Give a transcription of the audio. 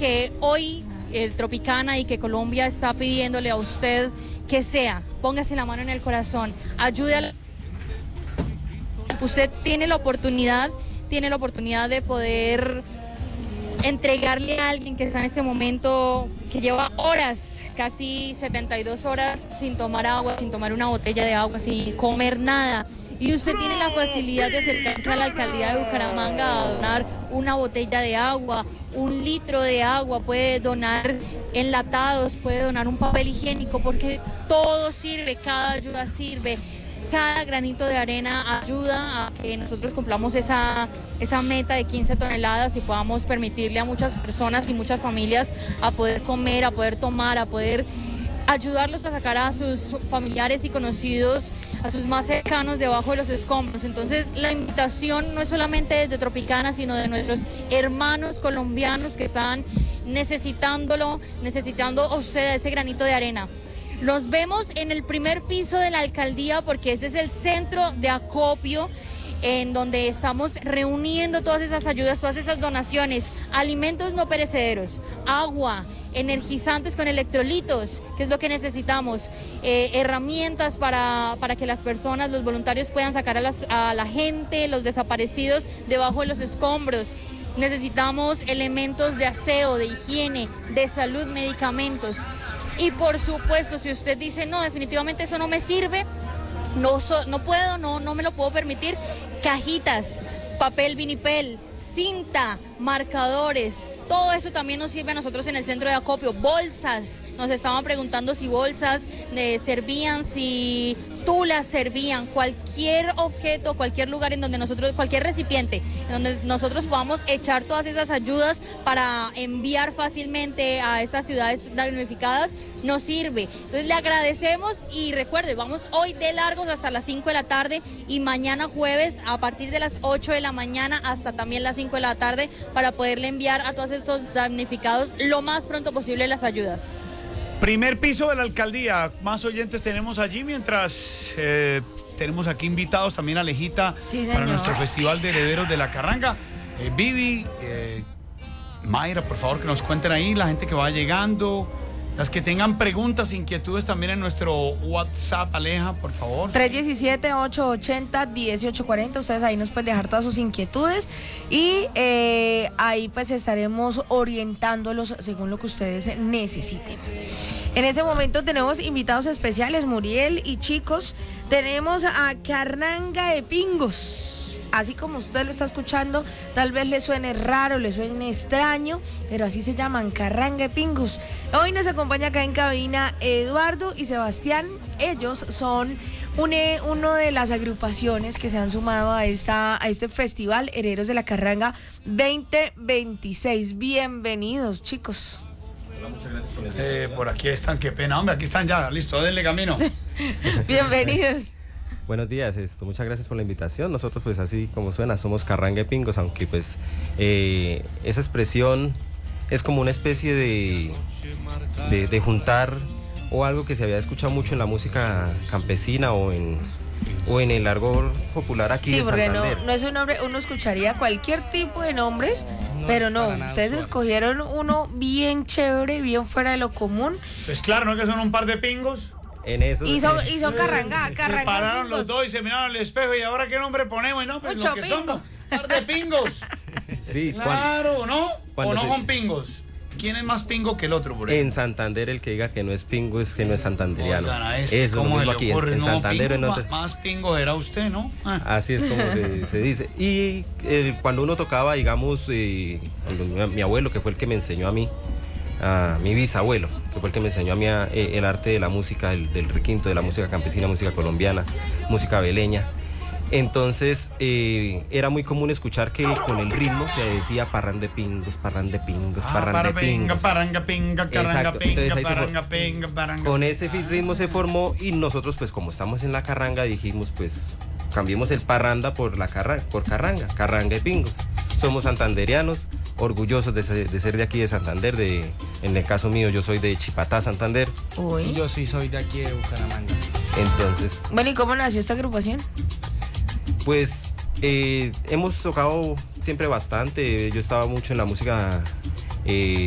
que hoy el Tropicana y que Colombia está pidiéndole a usted que sea, póngase la mano en el corazón, ayude a usted tiene la oportunidad de poder entregarle a alguien que está en este momento, que lleva horas, casi 72 horas sin tomar agua, sin tomar una botella de agua, sin comer nada. Y usted tiene la facilidad de acercarse a la alcaldía de Bucaramanga a donar una botella de agua, 1 litro de agua, puede donar enlatados, puede donar un papel higiénico, porque todo sirve, cada ayuda sirve. Cada granito de arena ayuda a que nosotros cumplamos esa meta de 15 toneladas y podamos permitirle a muchas personas y muchas familias a poder comer, a poder tomar, a poder ayudarlos a sacar a sus familiares y conocidos, a sus más cercanos debajo de los escombros. Entonces la invitación no es solamente desde Tropicana, sino de nuestros hermanos colombianos que están necesitando a usted ese granito de arena. Nos vemos en el primer piso de la alcaldía porque este es el centro de acopio en donde estamos reuniendo todas esas ayudas, todas esas donaciones, alimentos no perecederos, agua, energizantes con electrolitos, que es lo que necesitamos, herramientas para que las personas, los voluntarios puedan sacar a la gente, los desaparecidos debajo de los escombros. Necesitamos elementos de aseo, de higiene, de salud, medicamentos. Y por supuesto, si usted dice, no, definitivamente eso no me sirve, no puedo, no me lo puedo permitir, cajitas, papel vinipel, cinta, marcadores, todo eso también nos sirve a nosotros en el centro de acopio. Bolsas, nos estaban preguntando si bolsas servían, si tulas servían, cualquier objeto, cualquier lugar en donde nosotros, cualquier recipiente, en donde nosotros podamos echar todas esas ayudas para enviar fácilmente a estas ciudades damnificadas, nos sirve. Entonces le agradecemos y recuerde, vamos hoy de largos hasta las 5 de la tarde y mañana jueves a partir de las 8 de la mañana hasta también las 5 de la tarde para poderle enviar a todos estos damnificados lo más pronto posible las ayudas. Primer piso de la alcaldía, más oyentes tenemos allí mientras tenemos aquí invitados también a Alejita para nuestro Festival de Herederos de la Carranga. Vivi, Mayra, por favor que nos cuenten ahí, la gente que va llegando, las que tengan preguntas, inquietudes también en nuestro WhatsApp, Aleja, por favor. 317-880-1840, ustedes ahí nos pueden dejar todas sus inquietudes y ahí pues estaremos orientándolos según lo que ustedes necesiten. En ese momento tenemos invitados especiales, Muriel y chicos, tenemos a Carranga de Pingos. Así como usted lo está escuchando, tal vez le suene raro, le suene extraño, pero así se llaman, Carranga de Pingos. Hoy nos acompaña acá en cabina Eduardo y Sebastián. Ellos son una de las agrupaciones que se han sumado a este festival Herederos de la Carranga 2026. Bienvenidos, chicos. Hola, muchas gracias por aquí están, qué pena, hombre, aquí están ya, listo, denle camino. Bienvenidos. Buenos días, muchas gracias por la invitación. Nosotros pues así como suena, somos Carranga de Pingos, aunque pues esa expresión es como una especie de juntar o algo que se había escuchado mucho en la música campesina o en el argot popular aquí de Santander. Sí, porque no es un nombre, uno escucharía cualquier tipo de nombres, pero no, ustedes escogieron uno bien chévere, bien fuera de lo común. Pues claro, ¿no? Que son un par de pingos. En eso, y son Carranga. Se pararon los dos y se miraron al espejo y ahora qué nombre ponemos, ¿no? Pues mucho lo que pingo. somos, par de pingos. Sí, claro, ¿no? O no son pingos. ¿Quién es más pingo que el otro, por ejemplo? En Santander el que diga que no es pingo es que no es santanderiano. Oigan, eso es lo mismo aquí. En Santander pingo, más pingo era usted, ¿no? Así es como se dice. Y cuando uno tocaba, digamos, mi abuelo, que fue el que me enseñó a mí, a mi bisabuelo, que fue el que me enseñó a mí el arte de la música, del requinto, de la música campesina, música colombiana, música veleña. Entonces era muy común escuchar que con el ritmo se decía parran de pingos, parran de pingos, parran de pingos. Paranga, pinga, caranga, pinga, paranga, pinga, paranga. Con ese ritmo se formó y nosotros pues como estamos en la carranga dijimos pues cambiemos el parranda por carranga, carranga de pingos. Somos santanderianos, orgullosos de ser de aquí de Santander, en el caso mío yo soy de Chipatá, Santander. Uy. Y yo sí soy de aquí de Bucaramanga. Entonces. Bueno, ¿y cómo nació esta agrupación? Pues hemos tocado siempre bastante, yo estaba mucho en la música